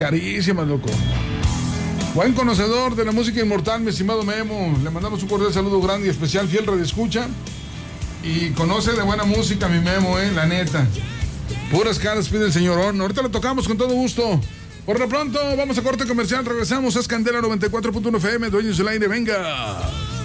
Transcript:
Carísimas, loco. Buen conocedor de la música inmortal, mi estimado Memo. Le mandamos un cordial saludo grande y especial, fiel radioescucha. Y conoce de buena música, mi Memo, la neta. Puras caras pide el señor Horno. Ahorita lo tocamos con todo gusto. Por lo pronto, vamos a corte comercial. Regresamos a Candela 94.1 FM. Dueños del aire, venga.